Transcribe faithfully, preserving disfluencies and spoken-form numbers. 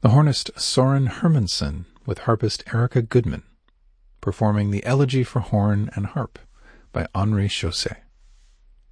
The hornist Soren Hermansen with harpist Erica Goodman, performing the Elegy for Horn and Harp by Henri Chausset.